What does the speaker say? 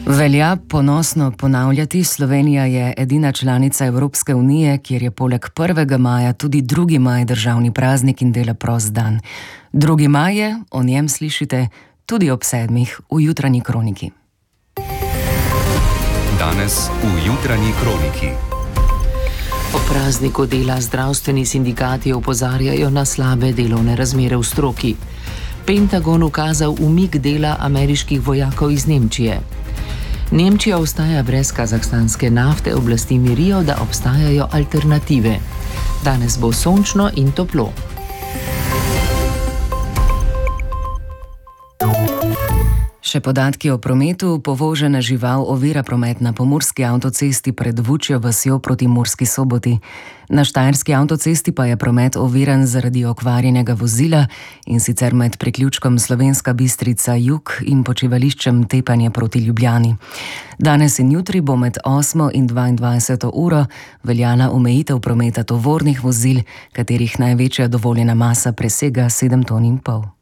Velja ponosno ponavljati, Slovenija je edina članica Evropske unije, kjer je poleg 1. maja tudi 2. maj državni praznik in dela prost dan. 2. maj je, o njem slišite tudi ob 7. v Jutranji kroniki. Danes v Jutranji kroniki. O prazniku dela zdravstveni sindikati opozarjajo na slabe delovne razmere v stroki. Pentagon ukazal umik dela ameriških vojakov iz Nemčije. Nemčija ostaja brez kazahstanske nafte, oblasti mirijo, da obstajajo alternative. Danes bo sončno in toplo. Še podatki o prometu. Povožena žival ovira promet na pomurski avtocesti pred Vučjo vasjo proti Murski Soboti. Na štajerski avtocesti pa je promet oviran zaradi okvarjenega vozila, in sicer med priključkom Slovenska Bistrica jug in počivališčem Tepanje proti Ljubljani. Danes in jutri bo med 8. in 22. uro veljala omejitev prometa tovornih vozil, katerih največja dovoljena masa presega 7,5 ton.